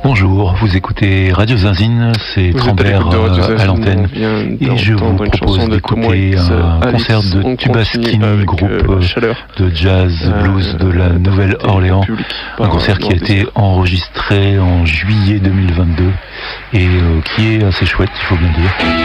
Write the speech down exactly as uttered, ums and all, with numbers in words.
Bonjour, vous écoutez Radio Zinzine, c'est Trambert à l'antenne et je vous propose d'écouter un concert de Tubaskini, groupe de jazz blues de la Nouvelle-Orléans, un concert qui a été enregistré en juillet deux mille vingt-deux et qui est assez chouette, il faut bien dire.